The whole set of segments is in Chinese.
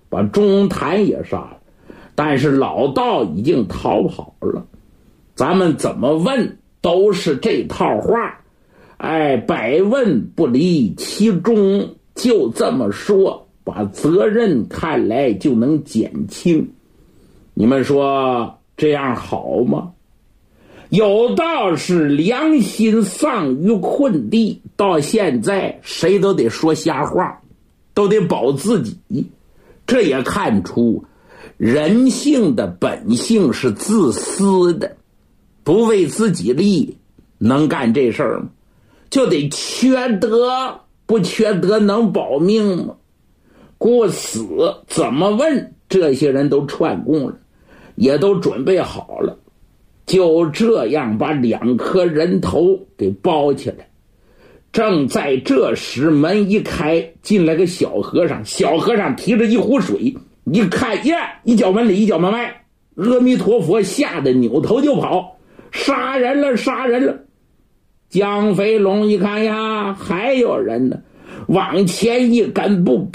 把钟谭也杀了，但是老道已经逃跑了。咱们怎么问都是这套话，百问不离其中，就这么说，把责任看来就能减轻。你们说这样好吗？有道是良心丧于困地，到现在谁都得说瞎话，都得保自己。这也看出人性的本性是自私的，不为自己利能干这事儿吗？就得缺德，不缺德能保命吗？故此怎么问这些人都串供了，也都准备好了，就这样把2颗人头给包起来。正在这时，门一开，进来个小和尚。小和尚提着一壶水，一看呀，一脚门里一脚门外，阿弥陀佛，吓得扭头就跑，杀人了，杀人了！江飞龙一看呀，还有人呢，往前一赶步，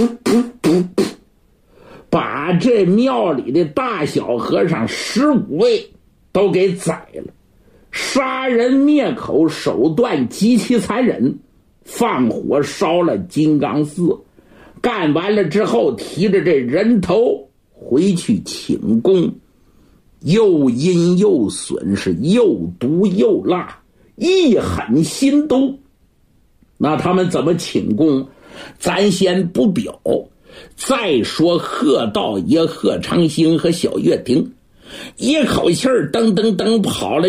把这庙里的大小和尚15位都给宰了。杀人灭口手段极其残忍，放火烧了金刚寺。干完了之后，提着这人头回去请功，又阴又损，是又毒又辣，一狠心毒。那他们怎么请功咱先不表。再说贺道爷、贺长兴和小月亭一口气儿噔噔噔跑了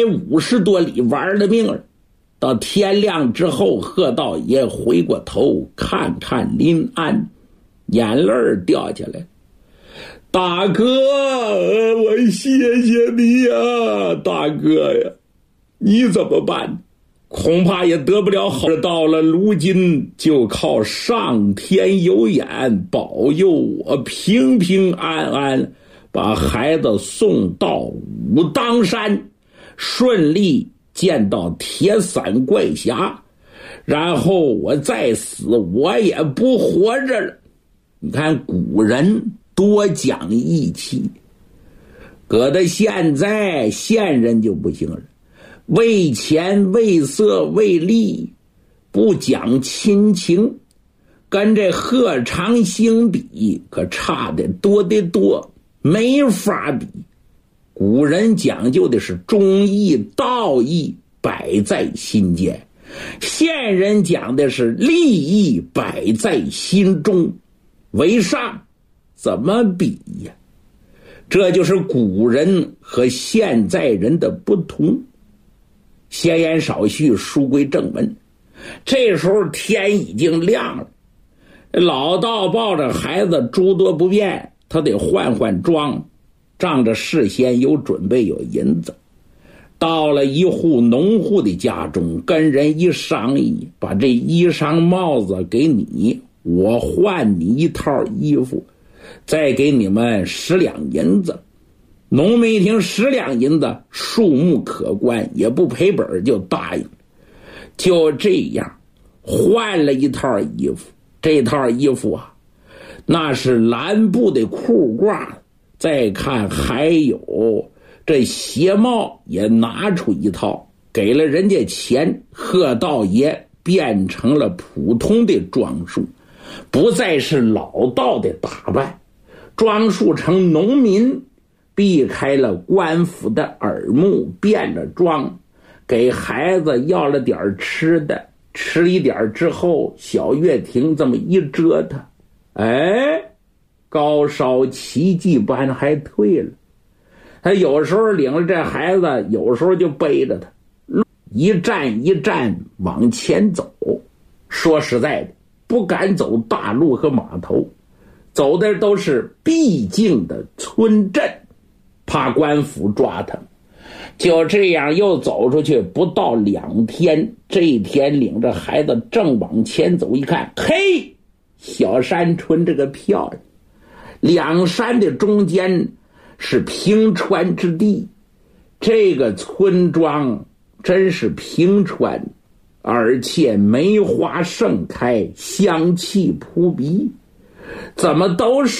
150多里，玩了命了。到天亮之后，贺道爷回过头看看临安，眼泪掉下来。大哥，我谢谢你呀，大哥呀，你怎么办？恐怕也得不了好。到了如今，就靠上天有眼保佑我平平安安把孩子送到武当山，顺利见到铁伞怪侠，然后我再死，我也不活着了。你看古人多讲义气，搁到现在现人就不行了，为钱为色为利，不讲亲情，跟这贺长兴比可差得多得多，没法比。古人讲究的是忠义道义摆在心间，现人讲的是利益摆在心中，为上，怎么比呀？这就是古人和现在人的不同。闲言少叙，书归正文。这时候天已经亮了，老道抱着孩子诸多不便，他得换换装，仗着事先有准备有银子，到了一户农户的家中，跟人一商议，把这衣裳帽子给你，我换你一套衣服，再给你们10两银子。农民一听10两银子，数目可观，也不赔本，就答应。就这样换了一套衣服。这套衣服啊，那是蓝布的裤褂，再看还有这鞋帽也拿出一套，给了人家钱，贺道爷变成了普通的装束，不再是老道的打扮，装束成农民，避开了官府的耳目，变了装，给孩子要了点吃的，吃一点之后，小月亭这么一折腾，高烧奇迹般还退了。他有时候领着这孩子，有时候就背着他，一站一站往前走。说实在的，不敢走大路和码头，走的都是僻静的村镇，怕官府抓他们。就这样又走出去不到2天，这一天领着孩子正往前走，一看，嘿，小山村这个漂亮，两山的中间是平川之地，这个村庄真是平川，而且梅花盛开，香气扑鼻。 怎么都是